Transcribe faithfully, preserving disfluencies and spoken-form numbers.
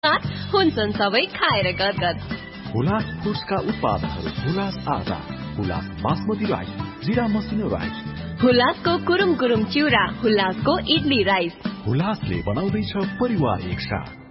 साथ हुन्छन् सबै खाएर गदगद। हुलास फुड्सका उत्पादनहरू हुलास आटा, हुलास बासमती राइस, जिरा मसिनो राइस, हुलासको कुरुम कुरुम चिउरा, हुलासको इडली राइस। हुलासले बनाउँदैछ परिवार एक साथ।